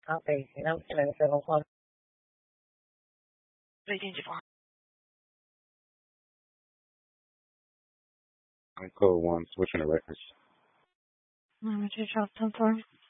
Okay, and I'm feeling 7 o'clock. I'm code one, switching the records. What you dropped them for?